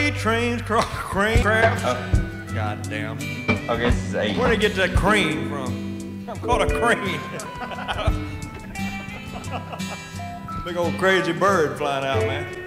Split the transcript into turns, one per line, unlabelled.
freight trains, crane crabs.
Oh.
Goddamn.
Okay, this is 8.
Where'd they get that crane from? I'm called a crane. Big old crazy bird flying out, man.